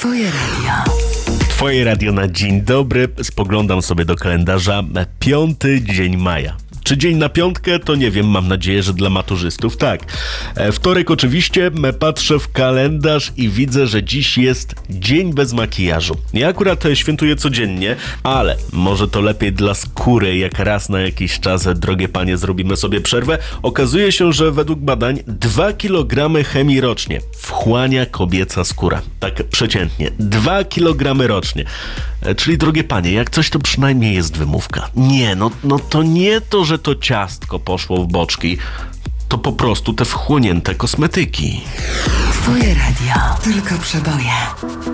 Twoje radio. Twoje radio na dzień dobry. Spoglądam sobie do kalendarza. 5 dzień maja. Czy dzień na piątkę? To nie wiem, mam nadzieję, że dla maturzystów tak. Wtorek oczywiście, patrzę w kalendarz i widzę, że dziś jest dzień bez makijażu. Ja akurat świętuję codziennie, ale może to lepiej dla skóry, jak raz na jakiś czas, drogie panie, zrobimy sobie przerwę. Okazuje się, że według badań 2 kg chemii rocznie wchłania kobieca skóra. Tak przeciętnie. 2 kg rocznie. Czyli, drogie panie, jak coś, to przynajmniej jest wymówka. Nie, no to nie to, że to ciastko poszło w boczki, to po prostu te wchłonięte kosmetyki. Twoje radio. Tylko przeboje.